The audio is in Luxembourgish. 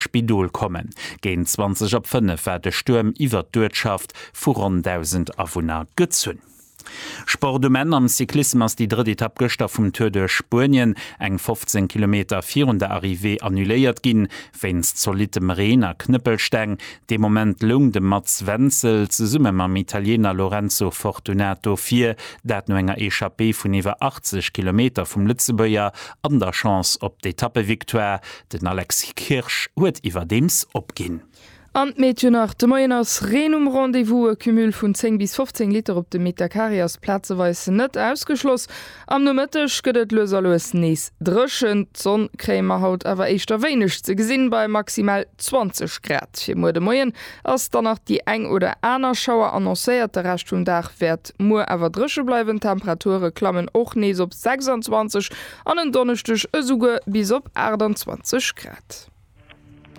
Spidol kommen. Gegen 20 ab 5 war der Sturm iwwer d'Wirtschaft vor rund 1000 Awohner gezünn. Sportdomain am Cyklismus die dritte Etappe gestern vom Tour de Spanien eng 15 Kilometer 400 Arrivé annuléiert gin, wenn's solitem Renner Knüppelsteng, dem Moment lung de Mats Wenzel zu summe am Italiener Lorenzo Fortunato 4, dat no enger Echappée vun iwwer 80 Kilometer vom Lützebuer an der Chance op d'Etappe Victoire, den Alexis Kirsch huet iwwer dems opgin. An Mädchen nach de Moien ass Renum-Rendezvous Kümül vun 10 bis 15 Liter op de Metakarias Platzeweise net ausgeschloss. Am no Mëttech gëtt loserloes nees drëschen, Zonn krämer haut awer eichter wéineg ze gesinn bei maximal 20 Grad. Fir Mo de Moien ass danach die eng oder aner Schauer annoncéiert der recht hun Dach werd Mo awer dresche bleiwen Temperature klammen och nees op 26 an en Donnechtech esuge bis op 28 Grad.